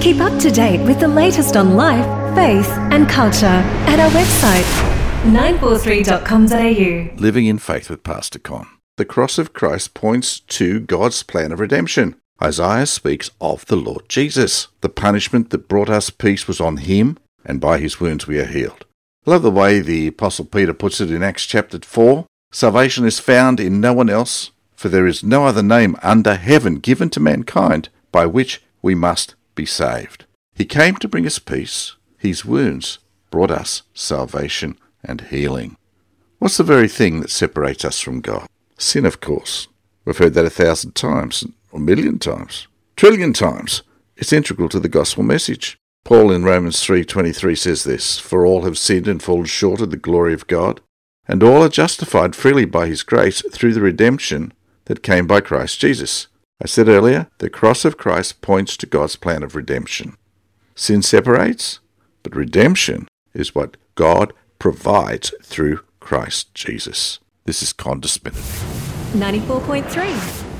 Keep up to date with the latest on life, faith and culture at our website 943.com.au. Living in Faith with Pastor Con. The cross of Christ points to God's plan of redemption. Isaiah speaks of the Lord Jesus. The punishment that brought us peace was on him, and by his wounds we are healed. I love the way the Apostle Peter puts it in Acts chapter 4. Salvation is found in no one else, for there is no other name under heaven given to mankind by which we must be saved. He came to bring us peace. His wounds brought us salvation and healing. What's the very thing that separates us from God? Sin, of course. We've heard that 1,000 times, or 1,000,000 times, 1,000,000,000,000 times. It's integral to the gospel message. Paul in Romans 3:23 says this, "For all have sinned and fallen short of the glory of God, and all are justified freely by his grace through the redemption that came by Christ Jesus." I said earlier, the cross of Christ points to God's plan of redemption. Sin separates, but redemption is what God provides through Christ Jesus. This is Con to Spin It. 94.3